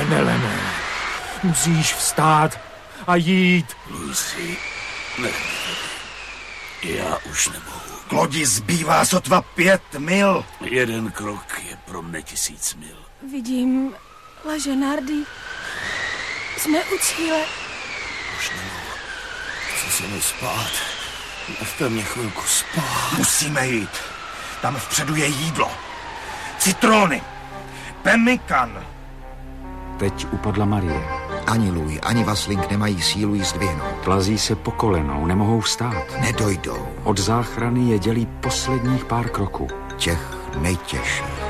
Melene, musíš vstát a jít. Luisi, nech. Já už nemohu. K lodi zbývá sotva 5 mil. 1 krok je pro mne 1000 mil. Vidím Laženardy. Jsme u cíle. Už nemohu. Chci se mi spát. Nechte mě chvilku spát. Musíme jít. Tam vpředu je jídlo. Citrony. Pemmikan. Teď upadla Marie. Ani Louis, ani Vasling nemají sílu jí zdvihnout. Plazí se po kolenou, nemohou vstát. Nedojdou. Od záchrany je dělí posledních pár kroků. Těch nejtěžších.